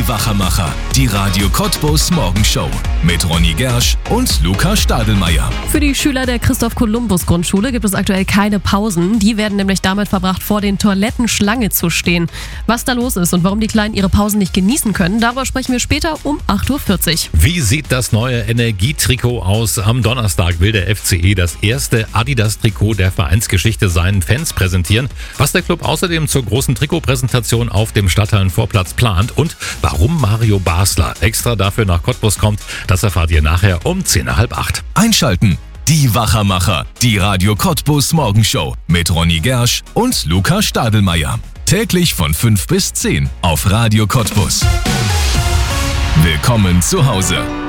Wachermacher, die Radio Cottbus Morgenshow mit Ronny Gersch und Luca Stadelmeier. Für die Schüler der Christoph-Kolumbus-Grundschule gibt es aktuell keine Pausen. Die werden nämlich damit verbracht, vor den Toiletten Schlange zu stehen. Was da los ist und warum die Kleinen ihre Pausen nicht genießen können, darüber sprechen wir später um 8.40 Uhr. Wie sieht das neue Energietrikot aus? Am Donnerstag will der FCE das erste Adidas-Trikot der Vereinsgeschichte seinen Fans präsentieren. Was der Club außerdem zur großen Trikotpräsentation auf dem Stadthallenvorplatz plant und warum Mario Basler extra dafür nach Cottbus kommt, das erfahrt ihr nachher um 7:45. Einschalten. Die Wachermacher, die Radio Cottbus Morgenshow mit Ronny Gersch und Luca Stadelmeier. Täglich von 5 bis 10 auf Radio Cottbus. Willkommen zu Hause.